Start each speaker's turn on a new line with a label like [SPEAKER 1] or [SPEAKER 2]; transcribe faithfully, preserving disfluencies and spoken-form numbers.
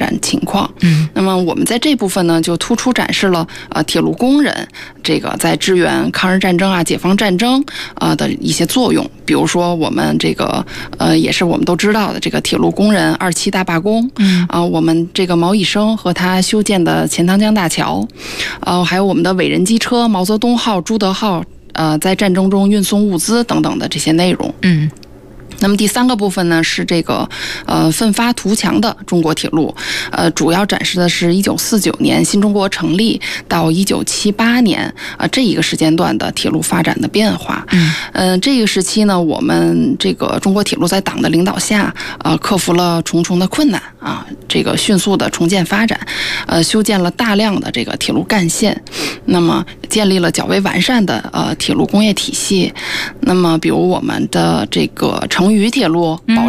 [SPEAKER 1] 展情况。
[SPEAKER 2] 嗯，
[SPEAKER 1] 那么我们在这部分呢，就突出展示了呃铁路工人这个在支援抗日战争啊、解放战争啊、呃、的一些作用。比如说我们这个呃也是我们都知道的这个铁路工人二七大罢工，
[SPEAKER 2] 嗯
[SPEAKER 1] 啊、呃，我们这个毛以升和他修建的钱塘江大桥，呃，还有我们的伟人机车毛泽东号、朱德号，呃，在战争中运送物资等等的这些内容。
[SPEAKER 2] 嗯。
[SPEAKER 1] 那么第三个部分呢是这个呃奋发图强的中国铁路，呃主要展示的是一九四九年新中国成立到一九七八年啊、呃、这一个时间段的铁路发展的变化。
[SPEAKER 2] 嗯，
[SPEAKER 1] 呃这个时期呢，我们这个中国铁路在党的领导下，呃克服了重重的困难啊，这个迅速的重建发展，呃修建了大量的这个铁路干线，那么建立了较为完善的呃铁路工业体系。那么比如我们的这个成渝铁路、宝